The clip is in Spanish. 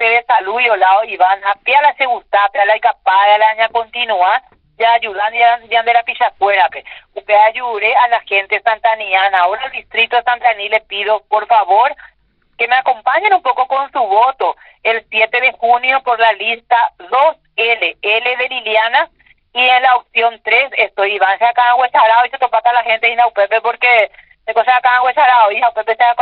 de salud y olado Iván, a pie a la segustapia, a la capada, a la aña continua, ya ayudan ya de la pichacuera, que usted ayude a la gente santaniana. Ahora al distrito de Santaní le pido, por favor, que me acompañen un poco con su voto el 7 de junio por la lista 2L, L de Liliana, y en la opción 3 estoy Iván, se acá en Huesarao y se topata la gente y no Pepe porque de cosas acá en Huesarao, hija Pepe se